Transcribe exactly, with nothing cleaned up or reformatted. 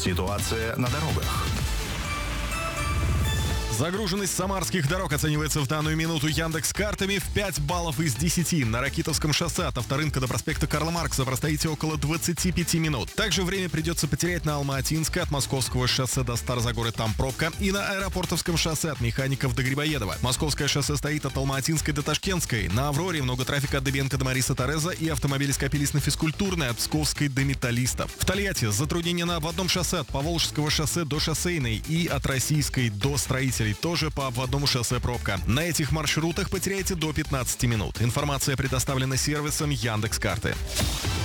Ситуация на дорогах. Загруженность самарских дорог оценивается в данную минуту Яндекс.Картами в пять баллов из десяти. На Ракитовском шоссе от Авторынка до проспекта Карла Маркса простоите около двадцати пяти минут. Также время придется потерять на Алма-Атинской от Московского шоссе до Старозагоры, там пробка. И на Аэропортовском шоссе от Механиков до Грибоедова. Московское шоссе стоит от Алма-Атинской до Ташкентской. На Авроре много трафика от Дыбенко до Мариса Тореза. И автомобили скопились на Физкультурной от Псковской до Металлистов. В Тольятти затруднения на обводном шоссе от Поволжского шоссе до Шоссейной и от Российской до Строителей. Тоже по обводному шоссе пробка. На этих маршрутах потеряете до пятнадцати минут. Информация предоставлена сервисом Яндекс.Карты.